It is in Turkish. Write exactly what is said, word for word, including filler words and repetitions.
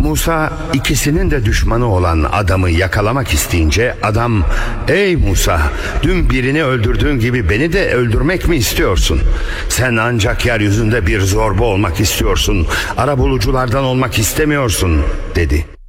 Musa ikisinin de düşmanı olan adamı yakalamak isteyince adam, "Ey Musa, dün birini öldürdüğün gibi beni de öldürmek mi istiyorsun? Sen ancak yeryüzünde bir zorba olmak istiyorsun, arabuluculardan olmak istemiyorsun," dedi.